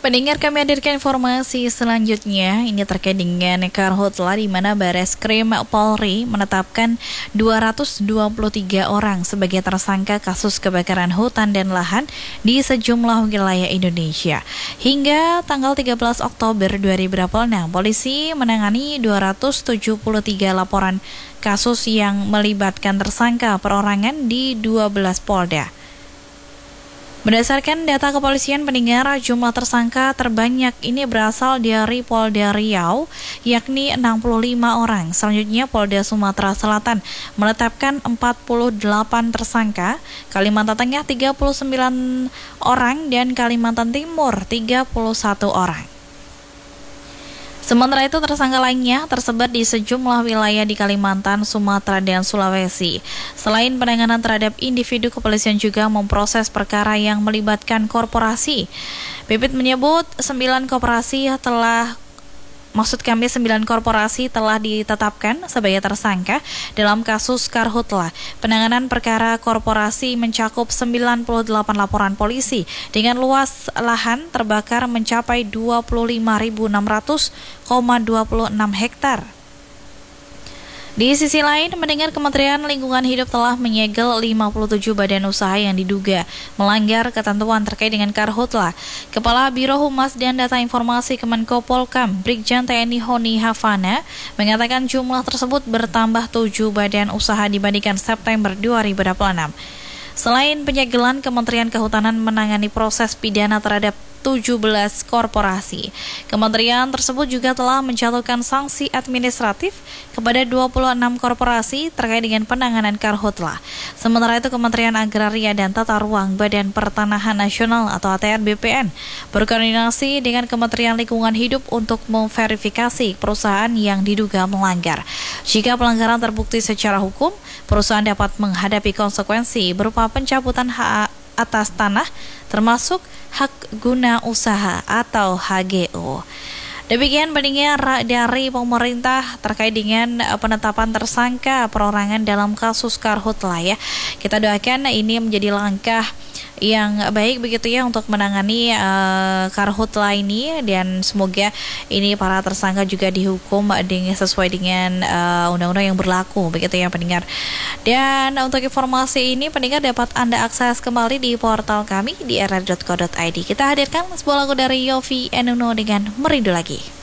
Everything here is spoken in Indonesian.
Pendengar, kami hadirkan informasi selanjutnya. Ini terkait dengan Karhutla, di mana Bareskrim Polri menetapkan 223 orang sebagai tersangka kasus kebakaran hutan dan lahan di sejumlah wilayah Indonesia. Hingga tanggal 13 Oktober 2026, polisi menangani 273 laporan kasus yang melibatkan tersangka perorangan di 12 Polda. Berdasarkan data kepolisian, pendengar, jumlah tersangka terbanyak ini berasal dari Polda Riau, yakni 65 orang. Selanjutnya, Polda Sumatera Selatan menetapkan 48 tersangka, Kalimantan Tengah 39 orang, dan Kalimantan Timur 31 orang. Sementara itu, tersangka lainnya tersebar di sejumlah wilayah di Kalimantan, Sumatera, dan Sulawesi. Selain penanganan terhadap individu, kepolisian juga memproses perkara yang melibatkan korporasi. Pipit menyebut 9 korporasi telah ditetapkan sebagai tersangka dalam kasus Karhutla. Penanganan perkara korporasi mencakup 98 laporan polisi dengan luas lahan terbakar mencapai 25.600,26 hektar. Di sisi lain, mendengar Kementerian Lingkungan Hidup telah menyegel 57 badan usaha yang diduga melanggar ketentuan terkait dengan Karhutla. Kepala Biro Humas dan Data Informasi Kemenko Polkam, Brigjen TNI Honi Havana, mengatakan jumlah tersebut bertambah 7 badan usaha dibandingkan September 2026. Selain penyegelan, Kementerian Kehutanan menangani proses pidana terhadap 17 korporasi. Kementerian tersebut juga telah menjatuhkan sanksi administratif kepada 26 korporasi terkait dengan penanganan Karhutla. Sementara itu, Kementerian Agraria dan Tata Ruang Badan Pertanahan Nasional atau ATR BPN berkoordinasi dengan Kementerian Lingkungan Hidup untuk memverifikasi perusahaan yang diduga melanggar. Jika pelanggaran terbukti secara hukum, perusahaan dapat menghadapi konsekuensi berupa pencabutan hak atas tanah, termasuk hak guna usaha atau HGU. Demikian pendengar dari pemerintah terkait dengan penetapan tersangka perorangan dalam kasus Karhutla ya. Kita doakan ini menjadi langkah yang baik begitu ya untuk menangani Karhutla ini, dan semoga ini para tersangka juga dihukum sesuai dengan undang-undang yang berlaku begitu ya pendengar. Dan untuk informasi ini pendengar dapat Anda akses kembali di portal kami di rri.co.id. Kita hadirkan sebuah lagu dari Yovie and Nuno dengan Merindu Lagi.